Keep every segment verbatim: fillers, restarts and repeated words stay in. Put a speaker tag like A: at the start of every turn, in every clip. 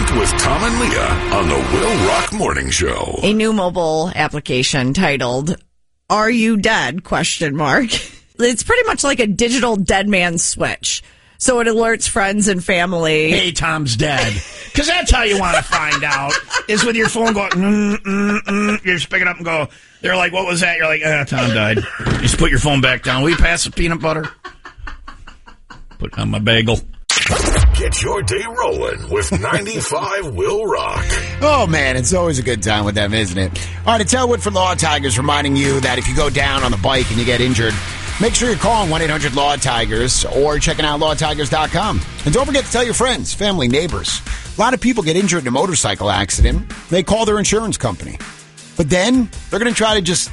A: Breakfast with Tom and Leah on the Will Rock Morning Show.
B: A new mobile application titled, Are You Dead? Question mark. It's pretty much like a digital dead man switch. So it alerts friends and family.
C: Hey, Tom's dead. Because that's how you want to find out, is with your phone going, mm, mm, mm. You just pick it up and go, they're like, what was that? You're like, ah, Tom died. You just put your phone back down. Will you pass the peanut butter? Put it on my bagel.
A: Get your day rolling with ninety-five Will Rock.
D: Oh, man, it's always a good time with them, isn't it? All right, it's Elwood for Law Tigers reminding you that if you go down on the bike and you get injured, make sure you're calling one eight hundred law tigers or checking out law tigers dot com. And don't forget to tell your friends, family, neighbors. A lot of people get injured in a motorcycle accident. They call their insurance company. But then they're going to try to just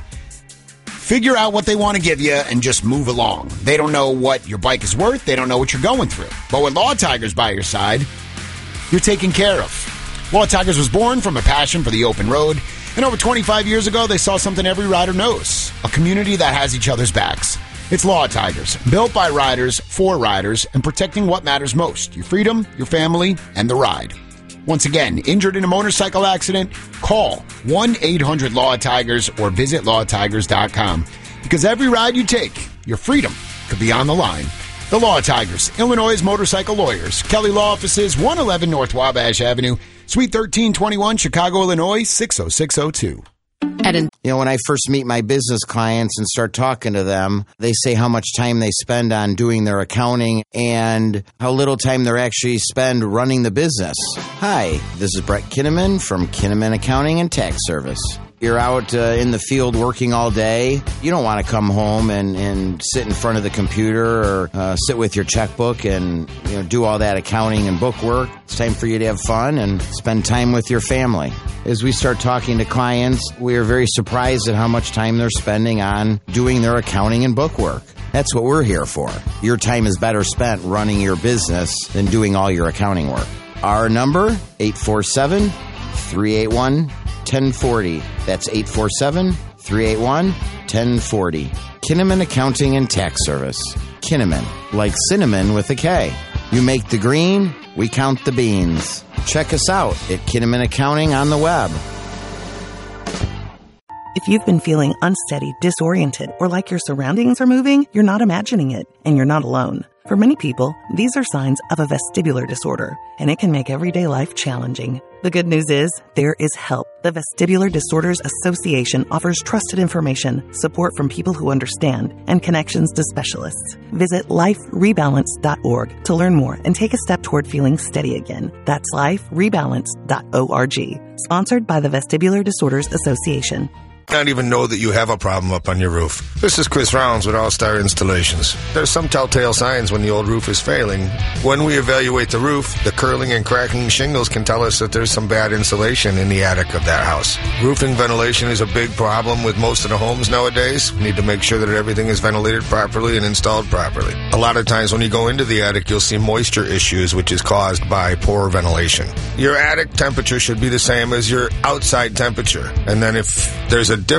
D: figure out what they want to give you and just move along. They don't know what your bike is worth. They don't know what you're going through. But with Law Tigers by your side, you're taken care of. Law Tigers was born from a passion for the open road. And over twenty-five years ago, they saw something every rider knows. A community that has each other's backs. It's Law Tigers, built by riders, for riders, and protecting what matters most. Your freedom, your family, and the ride. Once again, injured in a motorcycle accident? Call one eight hundred law tigers or visit law tigers dot com. Because every ride you take, your freedom could be on the line. The Law Tigers, Illinois' motorcycle lawyers. Kelly Law Offices, one eleven North Wabash Avenue, Suite thirteen twenty-one, Chicago, Illinois, six oh six oh two.
E: You know, when I first meet my business clients and start talking to them, they say how much time they spend on doing their accounting and how little time they actually spend running the business. Hi, this is Brett Kinnaman from Kinnaman Accounting and Tax Service. You're out uh, in the field working all day. You don't want to come home and, and sit in front of the computer or uh, sit with your checkbook and you know do all that accounting and book work. It's time for you to have fun and spend time with your family. As we start talking to clients, we are very surprised at how much time they're spending on doing their accounting and book work. That's what we're here for. Your time is better spent running your business than doing all your accounting work. Our number, eight four seven, three eight one, one oh four oh. That's eight four seven, three eight one, one oh four oh. Kinnaman Accounting and Tax Service. Kinnaman, like cinnamon with a K. You make the green, we count the beans. Check us out at Kinnaman Accounting on the web.
F: If you've been feeling unsteady, disoriented, or like your surroundings are moving, you're not imagining it, and you're not alone. For many people, these are signs of a vestibular disorder, and it can make everyday life challenging. The good news is, there is help. The Vestibular Disorders Association offers trusted information, support from people who understand, and connections to specialists. Visit life rebalance dot org to learn more and take a step toward feeling steady again. That's life rebalance dot org. Sponsored by the Vestibular Disorders Association.
G: Not even know that you have a problem up on your roof. This is Chris Rounds with All Star Installations. There's some telltale signs when the old roof is failing. When we evaluate the roof, the curling and cracking shingles can tell us that there's some bad insulation in the attic of that house. Roofing ventilation is a big problem with most of the homes nowadays. We need to make sure that everything is ventilated properly and installed properly. A lot of times when you go into the attic, you'll see moisture issues, which is caused by poor ventilation. Your attic temperature should be the same as your outside temperature. And then if there's a